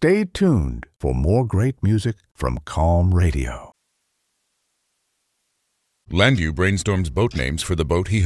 Stay tuned for more great music from Calm Radio. Landu brainstorms boat names for the boat he